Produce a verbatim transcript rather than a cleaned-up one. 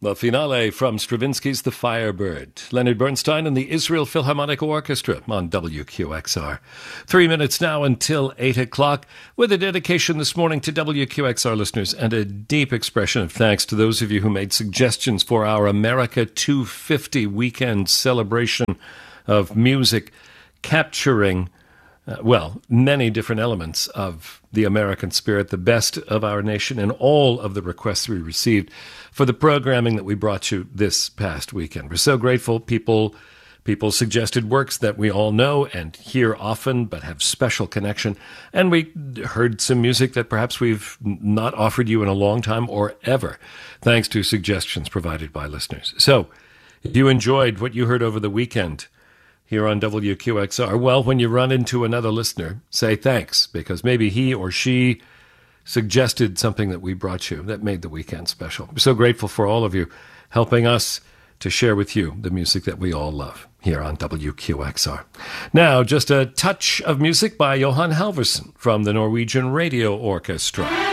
The finale from Stravinsky's The Firebird. Leonard Bernstein and the Israel Philharmonic Orchestra on W Q X R. Three minutes now until eight o'clock, with a dedication this morning to W Q X R listeners and a deep expression of thanks to those of you who made suggestions for our America two fifty weekend celebration of music capturing Uh, well, many different elements of the American spirit, the best of our nation, and all of the requests we received for the programming that we brought you this past weekend. We're so grateful. People people suggested works that we all know and hear often, but have special connection. And we heard some music that perhaps we've not offered you in a long time or ever, thanks to suggestions provided by listeners. So, if you enjoyed what you heard over the weekend here on W Q X R, well, when you run into another listener, say thanks, because maybe he or she suggested something that we brought you that made the weekend special. We're so grateful for all of you helping us to share with you the music that we all love here on W Q X R. Now, just a touch of music by Johan Halvorsen from the Norwegian Radio Orchestra.